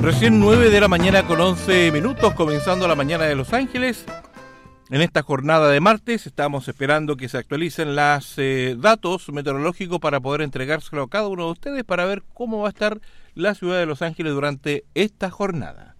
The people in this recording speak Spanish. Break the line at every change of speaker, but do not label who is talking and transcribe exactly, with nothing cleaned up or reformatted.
Recién nueve de la mañana con once minutos, comenzando la mañana de Los Ángeles. En esta jornada de martes estamos esperando que se actualicen los eh, datos meteorológicos para poder entregárselo a cada uno de ustedes para ver cómo va a estar la ciudad de Los Ángeles durante esta jornada.